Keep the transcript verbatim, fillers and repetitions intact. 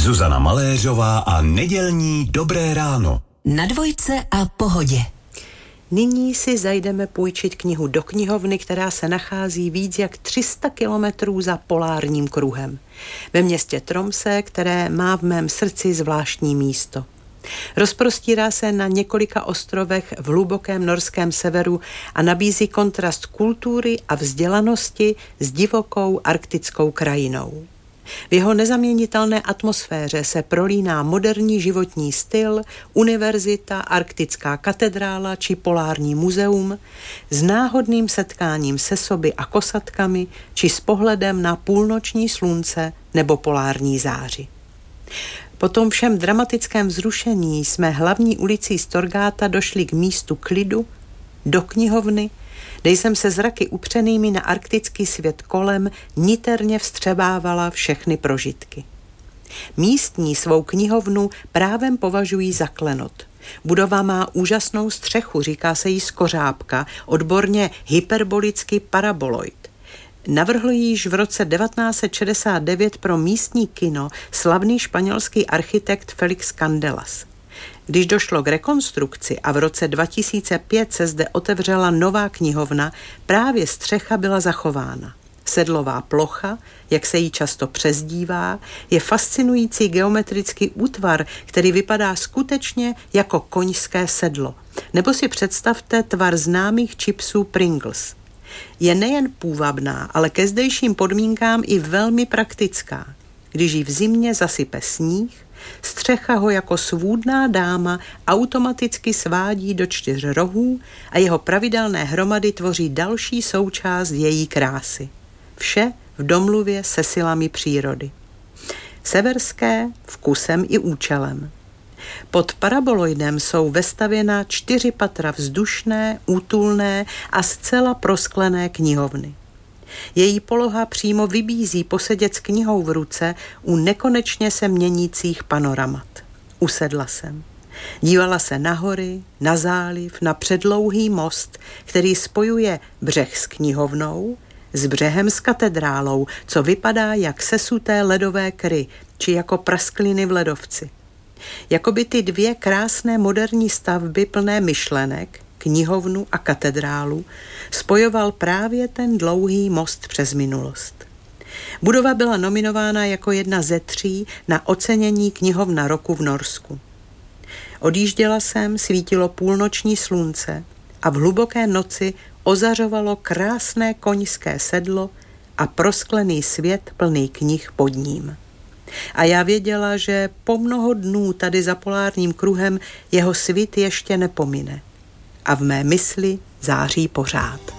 Zuzana Maléřová a nedělní Dobré ráno. Na Dvojce a Pohodě. Nyní si zajdeme půjčit knihu do knihovny, která se nachází víc jak tři sta kilometrů za polárním kruhem. Ve městě Tromsø, které má v mém srdci zvláštní místo. Rozprostírá se na několika ostrovech v hlubokém norském severu a nabízí kontrast kultury a vzdělanosti s divokou arktickou krajinou. V jeho nezaměnitelné atmosféře se prolíná moderní životní styl, univerzita, arktická katedrála či polární muzeum s náhodným setkáním se soby a kosatkami či s pohledem na půlnoční slunce nebo polární záři. Po tom všem dramatickém vzrušení jsme hlavní ulicí Storgáta došli k místu klidu, do knihovny, kde jsem se zraky upřenými na arktický svět kolem niterně vstřebávala všechny prožitky. Místní svou knihovnu právem považují za klenot. Budova má úžasnou střechu, říká se jí skořápka, odborně hyperbolický paraboloid. Navrhl již v roce devatenáct set šedesát devět pro místní kino slavný španělský architekt Felix Candelas. Když došlo k rekonstrukci a v roce dva tisíce pět se zde otevřela nová knihovna, právě střecha byla zachována. Sedlová plocha, jak se jí často přezdívá, je fascinující geometrický útvar, který vypadá skutečně jako koňské sedlo. Nebo si představte tvar známých chipsů Pringles. Je nejen půvabná, ale ke zdejším podmínkám i velmi praktická. Když ji v zimě zasype sníh, střecha ho jako svůdná dáma automaticky svádí do čtyř rohů a jeho pravidelné hromady tvoří další součást její krásy. Vše v domluvě se silami přírody. Severské vkusem i účelem. Pod paraboloidem jsou vestavěna čtyři patra vzdušné, útulné a zcela prosklené knihovny. Její poloha přímo vybízí posedět s knihou v ruce u nekonečně se měnících panoramat. Usedla jsem. Dívala se na hory, na záliv, na předlouhý most, který spojuje břeh s knihovnou, s břehem s katedrálou, co vypadá jak sesuté ledové kry, či jako praskliny v ledovci. Jakoby ty dvě krásné moderní stavby plné myšlenek, knihovnu a katedrálu, spojoval právě ten dlouhý most přes minulost. Budova byla nominována jako jedna ze tří na ocenění knihovna roku v Norsku. Odjížděla jsem, svítilo půlnoční slunce a v hluboké noci ozařovalo krásné koňské sedlo a prosklený svět plný knih pod ním. A já věděla, že po mnoho dnů tady za polárním kruhem jeho svit ještě nepomine. A v mé mysli září pořád.